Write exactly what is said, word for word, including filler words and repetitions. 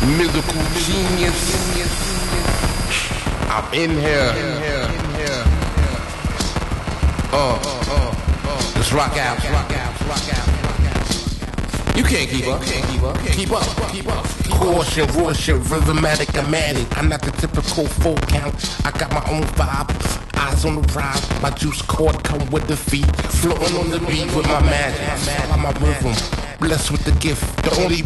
Musical genius. I'm in here. Uh, let's rock out. You can't keep up. Keep up. Keep up. Caution, caution, rhythmatic, amatic. I'm not the typical full count. I got my own vibe. Eyes on the prize. My juice cord come with the feet. Floating on the beat with my magic. Follow my rhythm. Blessed with the gift. The only